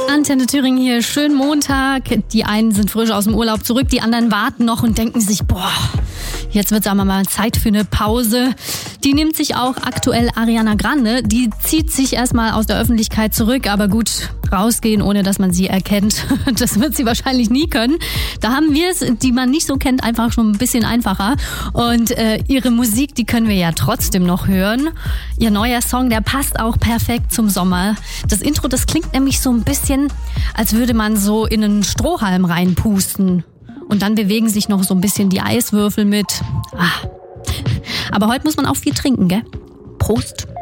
Antenne Thüringen hier, schönen Montag. Die einen sind frisch aus dem Urlaub zurück, die anderen warten noch und denken sich, boah, jetzt wird es aber mal Zeit für eine Pause. Die nimmt sich auch aktuell Ariana Grande. Die zieht sich erstmal aus der Öffentlichkeit zurück, aber gut, rausgehen, ohne dass man sie erkennt, das wird sie wahrscheinlich nie können. Da haben wir es, die man nicht so kennt, einfach schon ein bisschen einfacher. Und ihre Musik, die können wir ja trotzdem noch hören. Ihr neuer Song, der passt auch perfekt zum Sommer. Das Intro, das klingt nämlich so ein bisschen, als würde man so in einen Strohhalm reinpusten. Und dann bewegen sich noch so ein bisschen die Eiswürfel mit. Aber heute muss man auch viel trinken, gell? Prost!